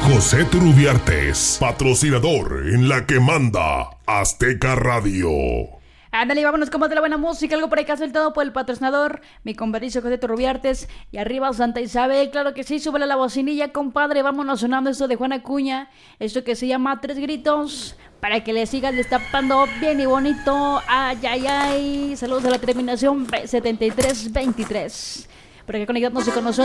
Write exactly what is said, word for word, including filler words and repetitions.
José Turrubiartes, patrocinador en la que manda Azteca Radio. Ándale, vámonos con más de la buena música. Algo por ahí que ha soltado por el patrocinador, mi compadrizo José Turrubiartes. Y arriba Santa Isabel, claro que sí, súbele la bocinilla, compadre. Vámonos sonando esto de Juan Acuña, esto que se llama Tres Gritos, para que le sigas destapando bien y bonito. Ay, ay, ay. Saludos a la terminación setenta y tres veintitrés. Por acá conectándose con nosotros.